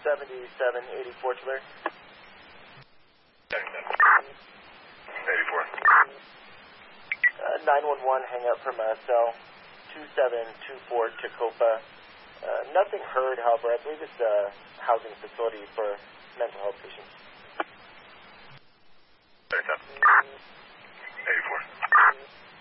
7784 to Larry. 84. 911, hang up from cell 2724 Tacoma. Nothing heard, however, I believe it's a housing facility for